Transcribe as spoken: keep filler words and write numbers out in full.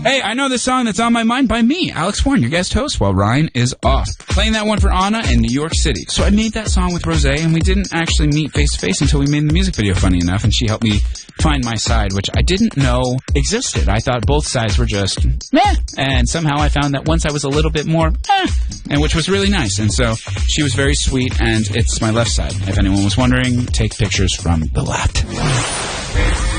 Hey, I know the song that's on my mind by me, Alex Warren, your guest host, while Ryan is off. Playing that one for Anna in New York City. So I made that song with Rosé, and we didn't actually meet face-to-face until we made the music video, funny enough, and she helped me find my side, which I didn't know existed. I thought both sides were just meh, and somehow I found that once I was a little bit more eh, and which was really nice, and so she was very sweet, and it's my left side. If anyone was wondering, take pictures from the left.